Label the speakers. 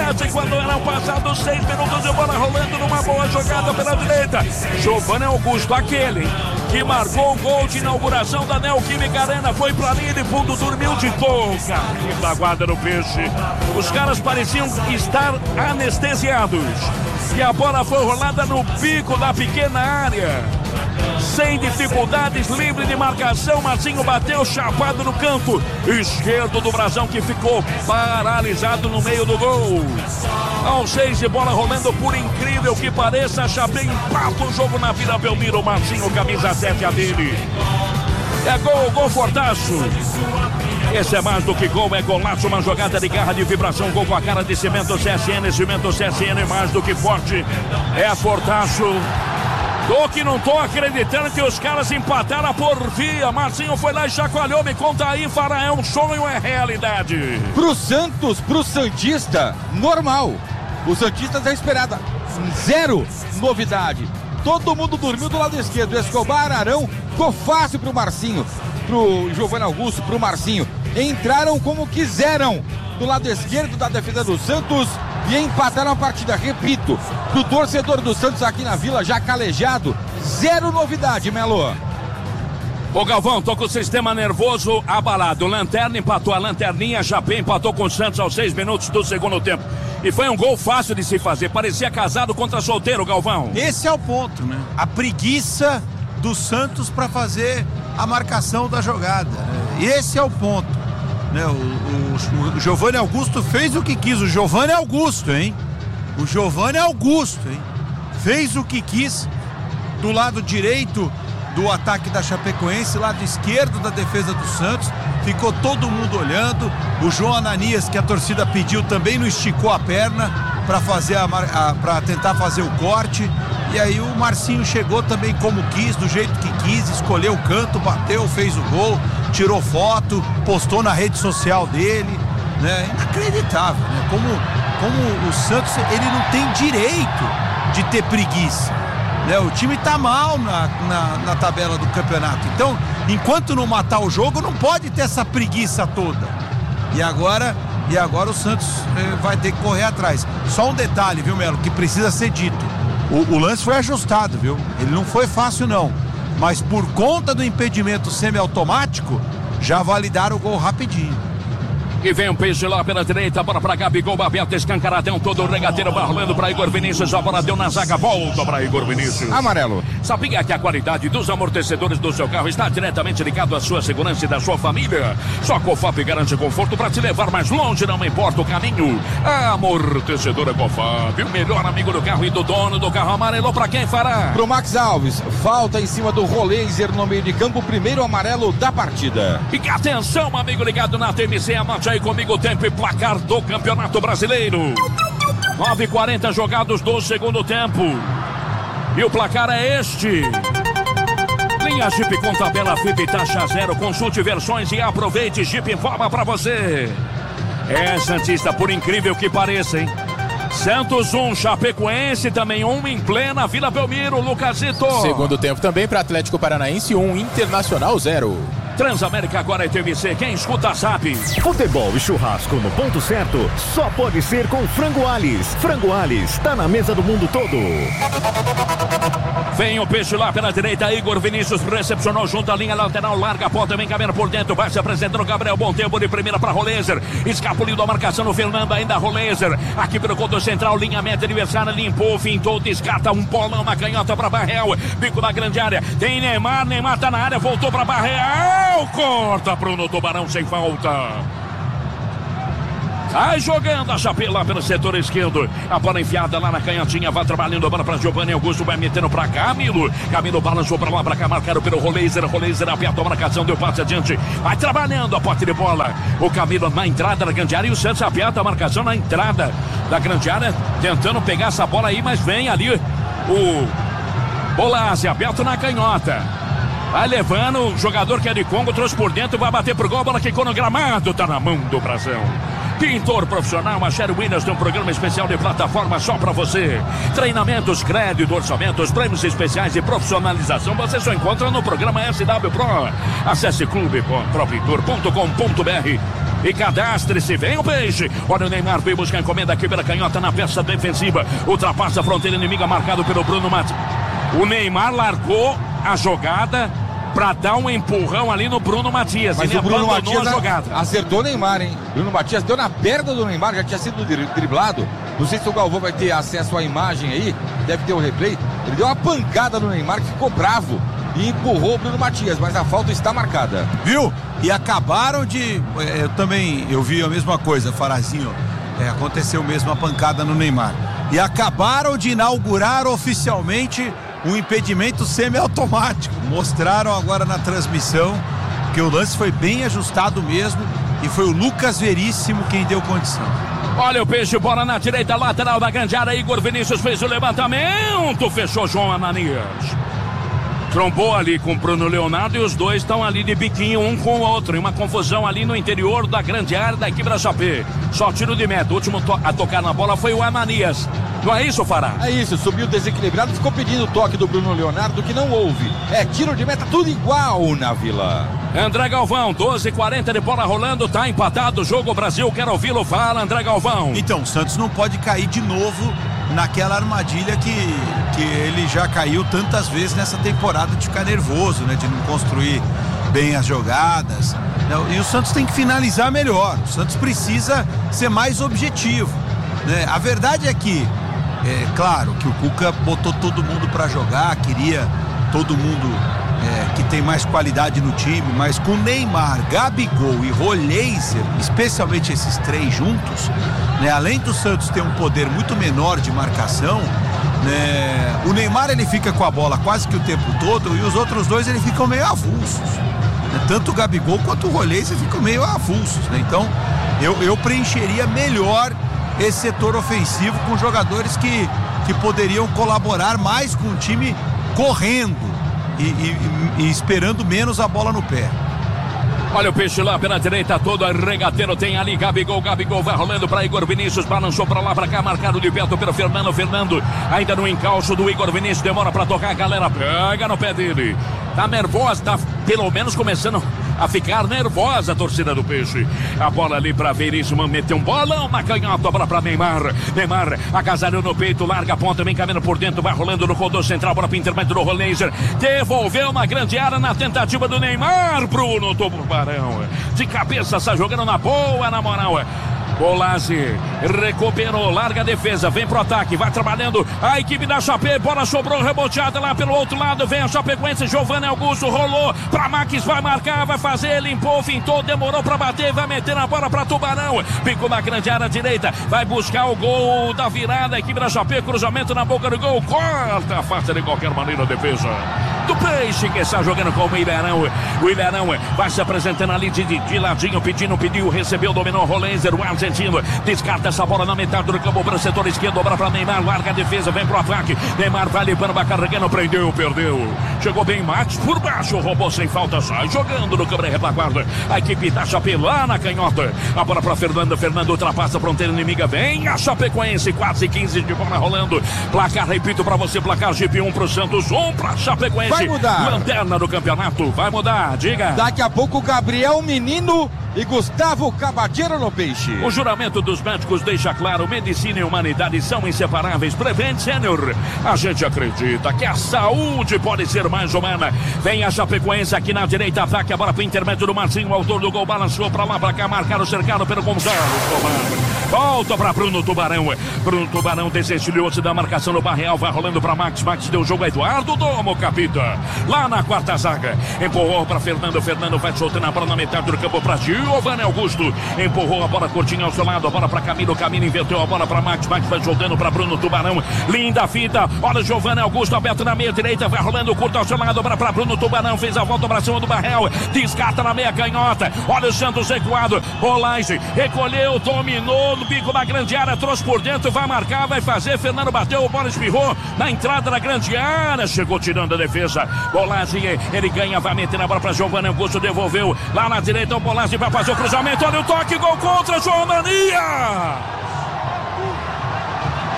Speaker 1: acontece quando eram passados 6 minutos de bola rolando numa boa jogada pela direita. Giovanni Augusto, aquele que marcou o gol de inauguração da Neoquímica Arena, foi pra linha de fundo, dormiu de touca da guarda do Peixe. Os caras pareciam estar anestesiados e a bola foi rolada no pico da pequena área. Sem dificuldades, livre de marcação, Marcinho bateu chapado no canto esquerdo do Brasão, que ficou paralisado no meio do gol. Aos 6 de bola rolando, por incrível que pareça, a Chape empata o jogo na Vila Belmiro. Marcinho, camisa 7 a dele. É gol Fortaço. Esse é mais do que gol, é golaço, uma jogada de garra, de vibração, gol com a cara de Cimento CSN. Cimento CSN mais do que forte, é Fortaço. Tô que não tô acreditando que os caras empataram por via. Marcinho foi lá e chacoalhou. Me conta aí, Fará, é um sonho ou é realidade?
Speaker 2: Pro Santos, pro Santista, normal. O Santista já esperava. Zero novidade. Todo mundo dormiu do lado esquerdo. Escobar, Arão, ficou fácil pro Marcinho, pro Giovanni Augusto, pro Marcinho. Entraram como quiseram do lado esquerdo da defesa do Santos e empataram a partida. Repito, pro torcedor do Santos aqui na Vila, já calejado, zero novidade, Melo.
Speaker 1: Ô Galvão, tô com o sistema nervoso abalado. Lanterna empatou, a Lanterninha, Chapé empatou com o Santos aos 6 minutos do segundo tempo. E foi um gol fácil de se fazer, parecia casado contra solteiro, Galvão.
Speaker 3: Esse é o ponto, né? A preguiça do Santos para fazer a marcação da jogada. Esse é o ponto, né? O Giovanni Augusto fez o que quis. O Giovanni Augusto, hein? O Giovanni Augusto, hein? Fez o que quis do lado direito do ataque da Chapecoense, lado esquerdo da defesa do Santos. Ficou todo mundo olhando. O João Ananias, que a torcida pediu, também não esticou a perna para fazer para tentar fazer o corte. E aí o Marcinho chegou também como quis, do jeito que quis, escolheu o canto, bateu, fez o gol, tirou foto, postou na rede social dele, né? Inacreditável, né? Como o Santos, ele não tem direito de ter preguiça, né? O time tá mal na tabela do campeonato. Então, enquanto não matar o jogo, não pode ter essa preguiça toda. E agora o Santos vai ter que correr atrás. Só um detalhe, viu, Melo, que precisa ser dito. O lance foi ajustado, viu? Ele não foi fácil, não. Mas por conta do impedimento semiautomático, já validaram o gol rapidinho.
Speaker 1: E vem um Peixe lá pela direita, bola pra Gabigol, aberto, escancaradão, todo o regateiro vai rolando pra Igor Vinícius, a bola deu na zaga, volta pra Igor Vinícius.
Speaker 2: Amarelo.
Speaker 1: Sabia que a qualidade dos amortecedores do seu carro está diretamente ligado à sua segurança e da sua família? Só a Cofap garante conforto pra te levar mais longe, não importa o caminho. Amortecedora Cofap, o melhor amigo do carro e do dono do carro. Amarelo pra quem, Fará?
Speaker 2: Pro Max Alves, falta em cima do Roleiser no meio de campo, primeiro amarelo da partida.
Speaker 1: E atenção, amigo ligado na TMC, anote aí comigo o tempo e placar do Campeonato Brasileiro. 9:40 jogados do segundo tempo. E o placar é este. Linha Jeep com tabela FIP taxa zero. Consulte versões e aproveite. Jeep informa pra você. É, Santista, por incrível que pareça, hein? Santos 1, Chapecoense também 1 em plena Vila Belmiro, Lucasito.
Speaker 4: Segundo tempo também para Atlético Paranaense 1, Internacional 0.
Speaker 1: Transamérica agora é TVC, quem escuta sabe.
Speaker 5: Futebol e churrasco no ponto certo só pode ser com Frango Alves. Frango Alves, tá na mesa do mundo todo.
Speaker 1: Vem o Peixe lá pela direita, Igor Vinícius recepcionou junto à linha lateral, larga a ponta, vem caminhando por dentro, vai se apresentando Gabriel Bom Tempo de primeira para Roleiser, escapuliu da marcação no Fernando, ainda Roleiser, aqui pelo conto central, linha média adversária, limpou, fintou, descarta um bolão, uma canhota para Barrel, bico da grande área, tem Neymar tá na área, voltou para Barrel, corta Bruno Tubarão sem falta. Sai jogando a Chape lá pelo setor esquerdo. A bola enfiada lá na canhotinha. Vai trabalhando a bola para Giovanni Augusto. Vai metendo para Camilo. Camilo balançou para lá, para cá. Marcado pelo Roleiser. Roleiser aperta a marcação. Deu passe adiante. Vai trabalhando a pote de bola. O Camilo na entrada da grande área. E o Santos aperta a marcação na entrada da grande área. Tentando pegar essa bola aí. Mas vem ali o Bolazzi aberto na canhota. Vai levando o jogador que é de Congo. Trouxe por dentro. Vai bater pro gol. A bola quicou no gramado. Tá na mão do Brasil. Pintor profissional, a Sherry Williams tem um programa especial de plataforma só para você. Treinamentos, crédito, orçamentos, prêmios especiais e profissionalização você só encontra no programa SW Pro. Acesse clube.propintor.com.br e cadastre-se. Vem o Peixe. Olha o Neymar, veio buscar a encomenda aqui pela canhota na peça defensiva. Ultrapassa a fronteira inimiga, marcado pelo Bruno Matias. O Neymar largou a jogada para dar um empurrão ali no Bruno Matias.
Speaker 2: Mas
Speaker 1: ele
Speaker 2: o Bruno
Speaker 1: abandonou
Speaker 2: Matias
Speaker 1: a jogada.
Speaker 2: acertou o Neymar, hein? Bruno Matias deu na perna do Neymar, já tinha sido driblado. Não sei se o Galvão vai ter acesso à imagem aí, deve ter o replay. Ele deu uma pancada no Neymar que ficou bravo e empurrou o Bruno Matias, mas a falta está marcada.
Speaker 3: Viu? E acabaram de... Eu vi a mesma coisa, Farazinho. Aconteceu mesmo a pancada no Neymar. E acabaram de inaugurar oficialmente um impedimento semiautomático. Mostraram agora na transmissão que o lance foi bem ajustado mesmo e foi o Lucas Veríssimo quem deu condição.
Speaker 1: Olha o Peixe, bola na direita, lateral da grande área. Igor Vinícius fez o levantamento, fechou João Ananias. Trombou ali com o Bruno Leonardo e os dois estão ali de biquinho um com o outro. Em uma confusão ali no interior da grande área da equipe da Chape. Só tiro de meta. O último a tocar na bola foi o Ananias. Não é isso, Fará?
Speaker 2: É isso, subiu desequilibrado, ficou pedindo o toque do Bruno Leonardo, que não houve. É tiro de meta, tudo igual na Vila.
Speaker 1: André Galvão, 12:40 de bola rolando, tá empatado o jogo. O Brasil, quero ouvi-lo, fala, André Galvão.
Speaker 3: Então, o Santos não pode cair de novo naquela armadilha que ele já caiu tantas vezes nessa temporada, de ficar nervoso, né? De não construir bem as jogadas. E o Santos tem que finalizar melhor. O Santos precisa ser mais objetivo, né? A verdade é que, claro, que o Cuca botou todo mundo para jogar, queria todo mundo que tem mais qualidade no time, mas com Neymar, Gabigol e Roleiser, especialmente esses três juntos, né? Além do Santos ter um poder muito menor de marcação, né? O Neymar ele fica com a bola quase que o tempo todo e os outros dois ele ficam meio avulsos, né? Tanto o Gabigol quanto o Roleiser ficam meio avulsos, né? Então eu preencheria melhor esse setor ofensivo com jogadores que poderiam colaborar mais com o time correndo e esperando menos a bola no pé.
Speaker 1: Olha o Peixe lá pela direita, todo regateiro, tem ali Gabigol vai rolando para Igor Vinícius, balançou para lá, para cá, marcado de perto pelo Fernando, ainda no encalço do Igor Vinícius, demora para tocar, a galera pega no pé dele, tá nervosa, tá pelo menos começando a ficar nervosa a torcida do Peixe. A bola ali para Veríssimo, meteu um bolão na canhota, bola para Neymar, agasalhou no peito, larga a ponta, vem caminhando por dentro, vai rolando no corredor central, bola para intermédio do Roleiser, devolveu uma grande área na tentativa do Neymar, Bruno Tubarão, de cabeça, está jogando na boa, na moral. Bolazzi recuperou, larga a defesa, vem pro ataque, vai trabalhando a equipe da Chape, bola sobrou, reboteada lá pelo outro lado, vem a Chapecoense, Giovanni Augusto rolou pra Max, vai marcar, vai fazer, limpou, fintou, demorou pra bater, vai meter na bola pra Tubarão, picou na grande área direita, vai buscar o gol da virada, a equipe da Chape, cruzamento na boca do gol, corta, afasta de qualquer maneira a defesa do Peixe, que está jogando com o Iberão vai se apresentando ali de ladinho, pediu, recebeu, dominou, Roleiser, o argentino, descarta essa bola na metade do campo para o setor esquerdo, dobra para Neymar, larga a defesa, vem pro ataque, Neymar vai limpando, vai carregando, prendeu, perdeu, chegou bem Max, por baixo, roubou sem falta, sai jogando no câmera retaguarda, a equipe da Chape lá na canhota, a bola para Fernando ultrapassa a fronteira inimiga, vem a Chapecoense, quase 15 de bola rolando, placar, repito para você, placar Jeep 1 pro Santos, 1 pra Chapecoense.
Speaker 2: Vai mudar.
Speaker 1: Lanterna do campeonato, vai mudar, diga.
Speaker 2: Daqui a pouco Gabriel Menino e Gustavo Cabadeiro no Peixe.
Speaker 1: O juramento dos médicos deixa claro, medicina e humanidade são inseparáveis. Prevent Senior, a gente acredita que a saúde pode ser mais humana. Vem a Chapecoense aqui na direita, ataque, a bola para o intermédio do Marcinho, o autor do gol, balançou para lá, para cá, marcaram, cercado pelo Gonzalo Escobar. Volta para Bruno Tubarão desencilhou-se da marcação no Barreal, vai rolando para Max deu o jogo a Eduardo Domo, capita, lá na quarta zaga, empurrou para Fernando vai soltando a bola na metade do campo para Giovanni Augusto, empurrou a bola curtinha ao seu lado, a bola para Camilo inverteu a bola para Max vai soltando para Bruno Tubarão, linda fita, olha o Giovanni Augusto aberto na meia direita, vai rolando curto ao seu lado, bola para Bruno Tubarão, fez a volta para cima do Barreal, descarta na meia canhota, olha o Santos recuado, Rolagem, recolheu, dominou no bico da grande área, trouxe por dentro, vai marcar, vai fazer, Fernando bateu, a bola espirrou na entrada da grande área, chegou tirando a defesa, Bolazzi, ele ganha, vai meter a bola para Giovanni Augusto, devolveu lá na direita, o Bolazzi vai fazer o cruzamento, olha o toque, gol contra João Mania!